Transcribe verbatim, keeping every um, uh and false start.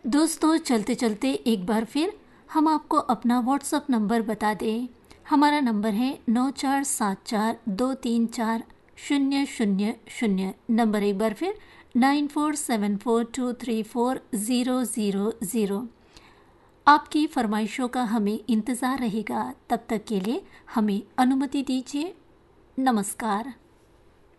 दोस्तों, चलते चलते एक बार फिर हम आपको अपना व्हाट्सअप नंबर बता दें। हमारा नंबर है नौ चार सात चार दो तीन चार शून्य शून्य शून्य। नंबर एक बार फिर nine four seven four to three four zero zero zero. आपकी फरमाइशों का हमें इंतज़ार रहेगा। तब तक के लिए हमें अनुमति दीजिए। नमस्कार।